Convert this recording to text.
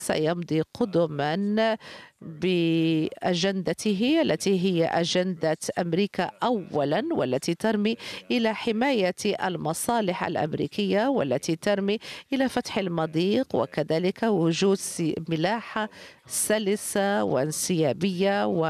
سيمضي قدما بأجندته التي هي أجندة أمريكا أولا، والتي ترمي إلى حماية المصالح الأمريكية، والتي ترمي إلى فتح المضيق، وكذلك وجود ملاحة سلسة وانسيابية